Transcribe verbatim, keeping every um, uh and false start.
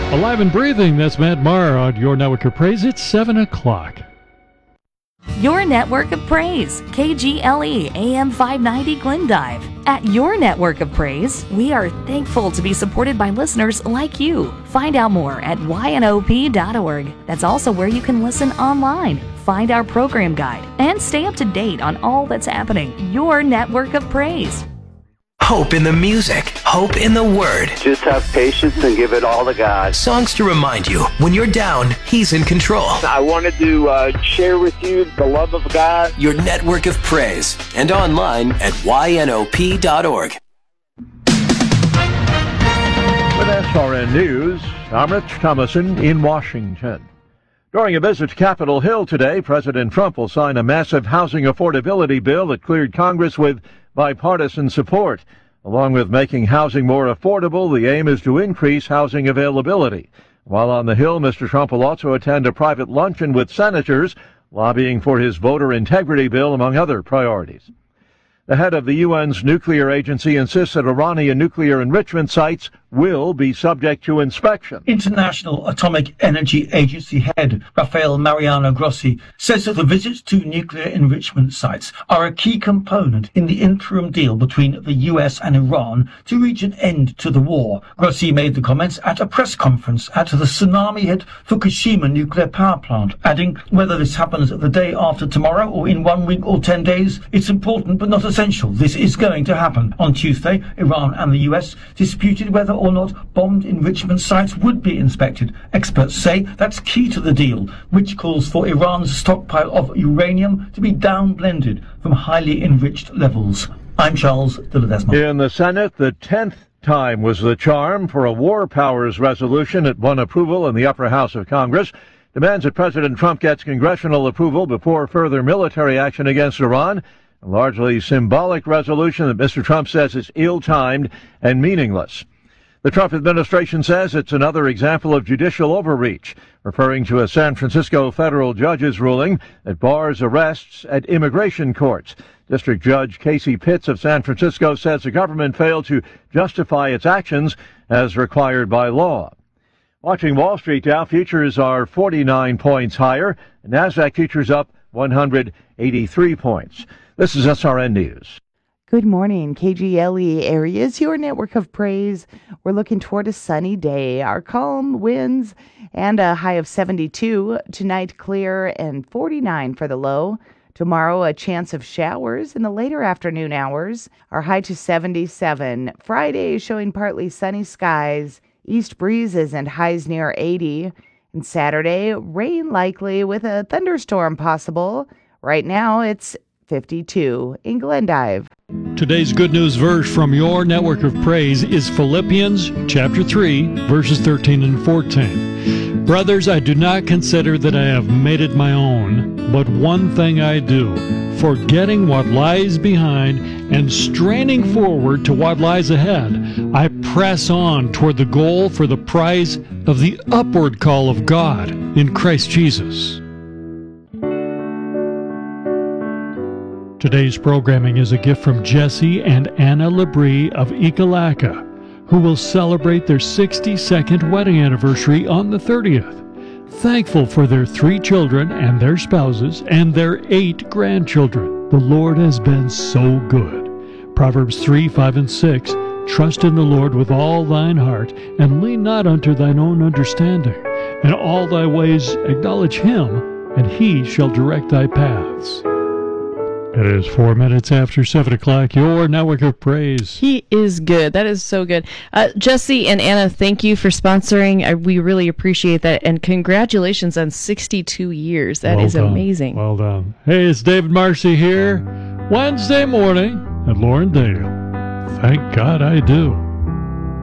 Alive and breathing, that's Matt Maher on Your Network of Praise. It's seven o'clock. Your Network of Praise, K G L E A M five ninety Glendive. At Your Network of Praise, we are thankful to be supported by listeners like you. Find out more at Y N O P dot org. That's also where you can listen online, find our program guide, and stay up to date on all that's happening. Your Network of Praise. Hope in the music. Hope in the Word. Just have patience and give it all to God. Songs to remind you when you're down, He's in control. I wanted to uh, share with you the love of God. Your Network of Praise. And online at Y N O P dot org. With S R N News, I'm Rich Thomason in Washington. During a visit to Capitol Hill today, President Trump will sign a massive housing affordability bill that cleared Congress with bipartisan support. Along with making housing more affordable, the aim is to increase housing availability. While on the Hill, Mister Trump will also attend a private luncheon with senators, lobbying for his voter integrity bill, among other priorities. The head of the U N's nuclear agency insists that Iranian nuclear enrichment sites will be subject to inspection. International Atomic Energy Agency head Rafael Mariano Grossi says that the visits to nuclear enrichment sites are a key component in the interim deal between the U S and Iran to reach an end to the war. Grossi made the comments at a press conference at the tsunami-hit Fukushima nuclear power plant, adding, whether this happens the day after tomorrow or in one week or ten days, it's important but not essential. This is going to happen. On Tuesday, Iran and the U S disputed whether or not bombed enrichment sites would be inspected. Experts say that's key to the deal, which calls for Iran's stockpile of uranium to be down-blended from highly enriched levels. I'm Charles de Ledesma. In the Senate, the tenth time was the charm for a war powers resolution that won approval in the upper house of Congress. Demands that President Trump gets congressional approval before further military action against Iran. A largely symbolic resolution that Mister Trump says is ill-timed and meaningless. The Trump administration says it's another example of judicial overreach, referring to a San Francisco federal judge's ruling that bars arrests at immigration courts. District Judge Casey Pitts of San Francisco says the government failed to justify its actions as required by law. Watching Wall Street, Dow futures are forty-nine points higher, and NASDAQ futures up one hundred eighty-three points. This is S R N News. Good morning, K G L E areas, your network of praise. We're looking toward a sunny day. Our calm winds and a high of seventy-two. Tonight, clear and forty-nine for the low. Tomorrow, a chance of showers in the later afternoon hours. Our high to seventy-seven. Friday, showing partly sunny skies, east breezes and highs near eighty. And Saturday, rain likely with a thunderstorm possible. Right now, it's fifty-two in Glendive. Today's good news verse from Your Network of Praise is Philippians chapter three, verses thirteen and fourteen. Brothers, I do not consider that I have made it my own, but one thing I do, forgetting what lies behind and straining forward to what lies ahead, I press on toward the goal for the prize of the upward call of God in Christ Jesus. Today's programming is a gift from Jesse and Anna Labrie of Ekalaka, who will celebrate their sixty-second wedding anniversary on the thirtieth. Thankful for their three children and their spouses and their eight grandchildren. The Lord has been so good. Proverbs three, five, and six, trust in the Lord with all thine heart, and lean not unto thine own understanding. In all thy ways acknowledge him, and he shall direct thy paths. It is four minutes after seven o'clock, your network of praise. He is good. That is so good. Uh, Jesse and Anna, thank you for sponsoring. Uh, we really appreciate that. And congratulations on sixty-two years. That well is done. amazing. Well done. Hey, it's David Marcy here. Wednesday morning at Laurendale. Thank God I do.